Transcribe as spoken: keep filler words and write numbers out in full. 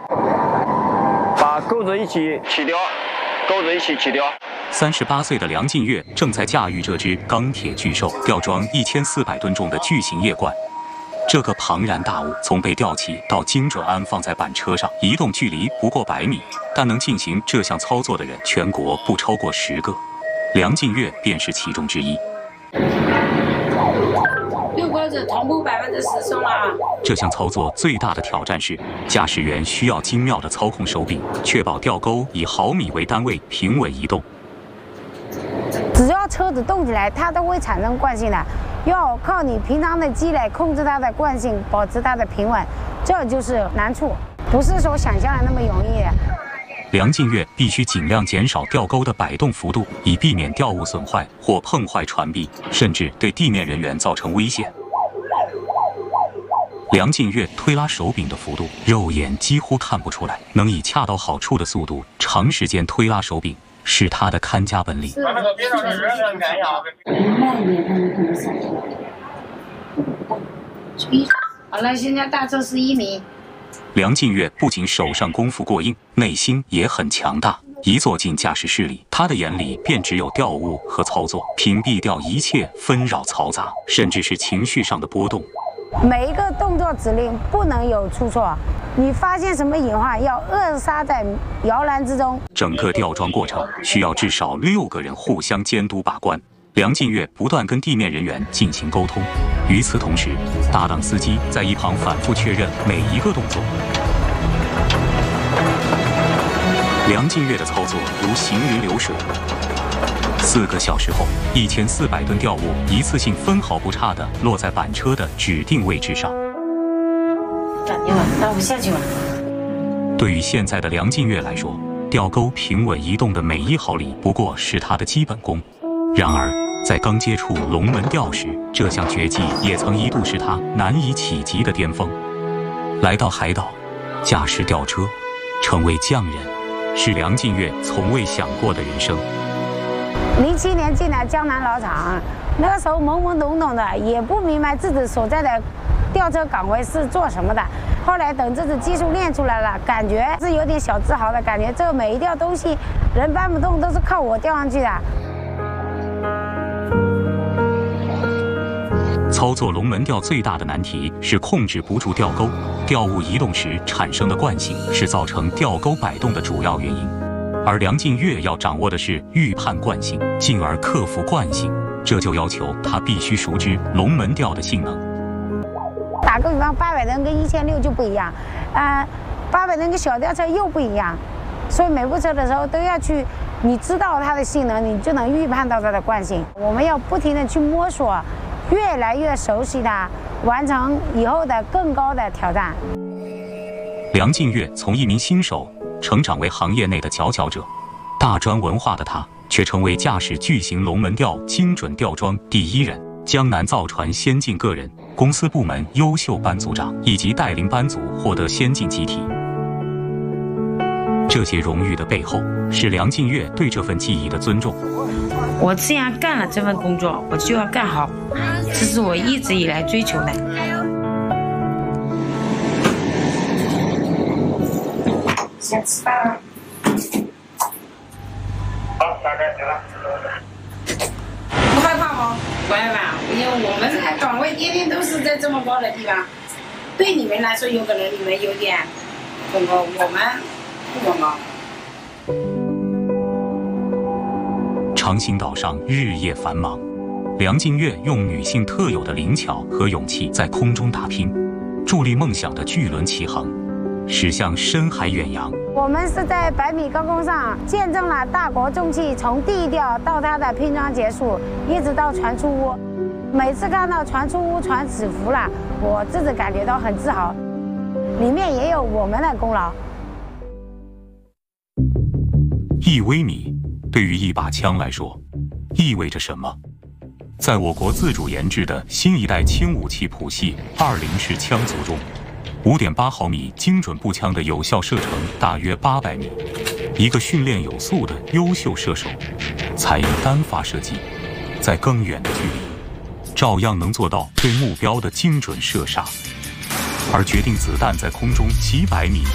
把钩子一起起掉，钩子一起起掉。 三十八岁的梁晋月正在驾驭这只钢铁巨兽，吊装一千四百吨重的巨型叶冠。这个庞然大物从被吊起到精准安放在板车上，移动距离不过百米，但能进行这项操作的人，全国不超过十个。梁晋月便是其中之一。 六钩子同步百分之十松了啊！ 这项操作最大的挑战是，驾驶员需要精妙的操控手柄，确保吊钩以毫米为单位平稳移动。 只要车子动起来，它都会产生惯性的。要靠你平常的积累控制它的惯性，保持它的平稳，这就是难处，不是说想象的那么容易的。 梁晋月必须尽量减少吊钩的摆动幅度，以避免吊物损坏或碰坏船壁，甚至对地面人员造成危险。梁晋月推拉手柄的幅度，肉眼几乎看不出来，能以恰到好处的速度长时间推拉手柄，是他的看家本领。 好了，现在大车是一米。 梁晋月不仅手上功夫过硬，内心也很强大。一坐进驾驶室里，他的眼里便只有调物和操作，屏蔽掉一切纷扰嘈杂，甚至是情绪上的波动。 每一个动作指令不能有出错，你发现什么隐患，要扼杀在摇篮之中。 整个吊装过程需要至少六个人互相监督把关。梁晋月不断跟地面人员进行沟通，与此同时，搭档司机在一旁反复确认每一个动作。梁晋月的操作如行云流水。四个小时后，一千四百吨吊物一次性分毫不差地落在板车的指定位置上。 感觉了，那我下去了。 对于现在的梁晋月来说，吊钩平稳移动的每一毫厘不过是他的基本功。然而，在刚接触龙门吊时，这项绝技也曾一度是他难以企及的巅峰。来到海岛，驾驶吊车，成为匠人，是梁晋月从未想过的人生。 零七年进来江南老厂，那个时候懵懵懂懂的，也不明白自己所在的吊车岗位是做什么的。后来等自己技术练出来了，感觉是有点小自豪的感觉。这每一吊东西人搬不动，都是靠我吊上去的。 操作龙门吊最大的难题是控制不住吊钩，吊物移动时产生的惯性是造成吊钩摆动的主要原因。而梁晋月要掌握的是预判惯性，进而克服惯性，这就要求他必须熟知龙门吊的性能。 打个比方，八百吨跟一千六就不一样，啊、呃，八百吨跟小吊车又不一样，所以每部车的时候都要去，你知道它的性能，你就能预判到它的惯性。我们要不停的去摸索。越来越熟悉它，完成以后的更高的挑战。 梁晋月从一名新手成长为行业内的佼佼者，大专文化的他却成为驾驶巨型龙门吊精准吊装第一人，江南造船先进个人、公司部门优秀班组长以及带领班组获得先进集体。这些荣誉的背后，是梁晋月对这份技艺的尊重。 我既然干了这份工作，我就要干好，这是我一直以来追求的。先吃饭了。好，大概行了。不害怕吗？不害怕，因为我们的岗位天天都是在这么高的地方，对你们来说有可能你们有点恐高，我们不恐高。 长兴岛上日夜繁忙，梁晋月用女性特有的灵巧和勇气在空中打拼，助力梦想的巨轮起航，驶向深海远洋。 我们是在百米高空上见证了大国重器从地吊到它的拼装结束，一直到船出坞。每次看到船出坞、船起浮了，我自己感觉到很自豪，里面也有我们的功劳。 一微米对于一把枪来说意味着什么？在我国自主研制的新一代轻武器谱系二零式枪组中， 五点八毫米精准步枪的有效射程大约八百米，一个训练有素的优秀射手，采用单发射击，在更远的距离，照样能做到对目标的精准射杀，而决定子弹在空中几百米